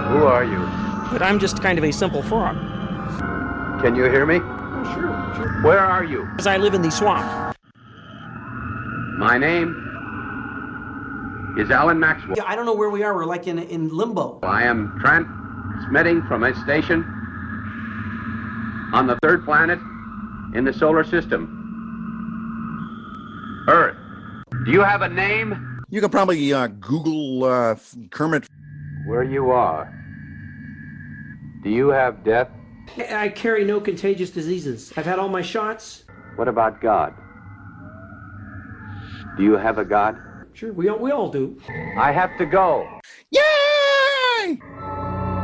Who are you? But I'm just kind of a simple frog. Can you hear me? Oh, sure. Where are you? Because I live in the swamp. My name is Alan Maxwell. Yeah, I don't know where we are. We're like in limbo. I am transmitting from a station on the third planet in the solar system, Earth. Do you have a name? You can probably Google Kermit. Where you are. Do you have death? I carry no contagious diseases. I've had all my shots. What about God? Do you have a God? Sure, we all do. I have to go. Yay!